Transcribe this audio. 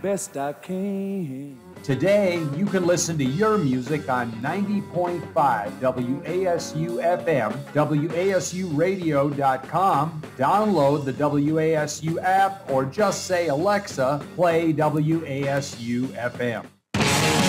best I can. Today, you can listen to your music on 90.5 WASU FM, WASUradio.com, download the WASU app, or just say, Alexa, play WASU FM.